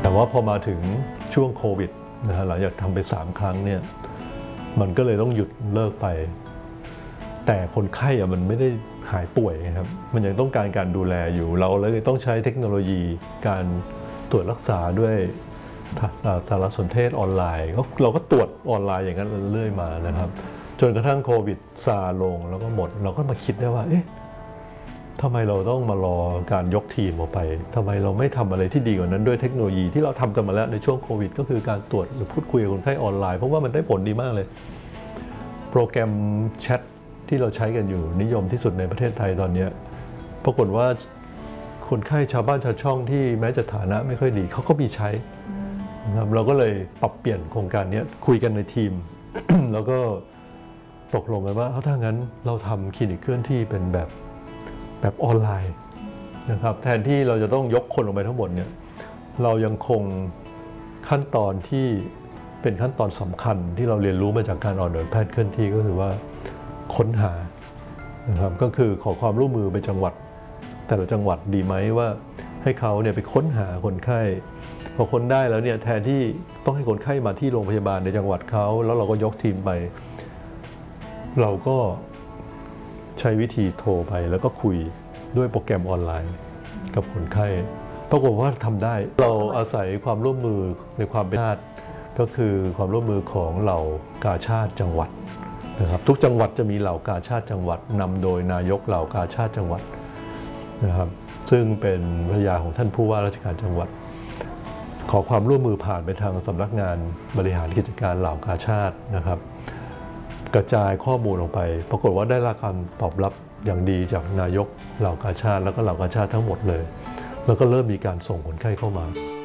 แต่ว่าพอมาถึงช่วงโควิดนะฮะหลังจากทำไป3 ครั้งเนี่ยมันก็เลยต้องหยุดเลิกไปแต่คนไข้มันไม่ได้หายป่วยครับมันยังต้องการดูแลอยู่เราเลยต้องใช้เทคโนโลยีการตรวจรักษาด้วยสารสนเทศออนไลน์เราก็ตรวจออนไลน์อย่างนั้นเรื่อยมานะครับจนกระทั่งโควิดซาลงแล้วก็หมดเราก็มาคิดได้ว่าเอ๊ะทำไมเราต้องมารอการยกทีมออกไปทำไมเราไม่ทำอะไรที่ดีกว่านั้นด้วยเทคโนโลยีที่เราทำกันมาแล้วในช่วงโควิดก็คือการตรวจหรือพูดคุยกับคนไข้ออนไลน์เพราะว่ามันได้ผลดีมากเลยโปรแกรมแชทที่เราใช้กันอยู่นิยมที่สุดในประเทศไทยตอนนี้ปรากฏว่าคนไข้ชาวบ้านชาวช่องที่แม้จะฐานะไม่ค่อยดีเขาก็มีใช้นะครับเราก็เลยปรับเปลี่ยนโครงการนี้คุยกันในทีม แล้วก็ตกลงกันว่าถ้างั้นเราทำคลินิกเคลื่อนที่เป็นแบบออนไลน์นะครับแทนที่เราจะต้องยกคนลงไปทั้งหมดเนี่ยเรายังคงขั้นตอนที่เป็นขั้นตอนสำคัญที่เราเรียนรู้มาจากการออกแบบแพทย์เคลื่อนที่ก็คือว่าค้นหานะครับก็คือขอความร่วมมือไปจังหวัดแต่ละจังหวัดดีไหมว่าให้เขาเนี่ยไปค้นหาคนไข้พอค้นได้แล้วเนี่ยแทนที่ต้องให้คนไข้มาที่โรงพยาบาลในจังหวัดเขาแล้วเราก็ยกทีมไปเราก็ใช้วิธีโทรไปแล้วก็คุยด้วยโปรแกรมออนไลน์กับคนไข้ปรากฏว่าทำได้เราอาศัยความร่วมมือในความเป็นชาติก็คือความร่วมมือของเหล่ากาชาติจังหวัดนะครับทุกจังหวัดจะมีเหล่ากาชาติจังหวัดนำโดยนายกเหล่ากาชาติจังหวัดนะครับซึ่งเป็นภรรยาของท่านผู้ว่าราชการจังหวัดขอความร่วมมือผ่านไปทางสำนักงานบริหารกิจการเหล่ากาชาตินะครับกระจายข้อมูลลงไปปรากฏว่าได้รับการตอบรับอย่างดีจากนายกเหล่ากาชาติแล้วก็เหล่ากาชาติทั้งหมดเลยแล้วก็เริ่มมีการส่งคนไข้เข้ามา